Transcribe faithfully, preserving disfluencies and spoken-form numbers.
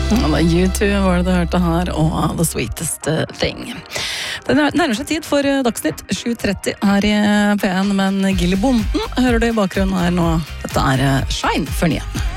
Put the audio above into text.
Ja, det U two var det du hørte her, og The Sweetest Thing. Det nærmer seg tid for Dagsnytt sju tretti her i P en, men Gilly Bonden hører du i bakgrunnen her nå. Dette er Shine for nyheten.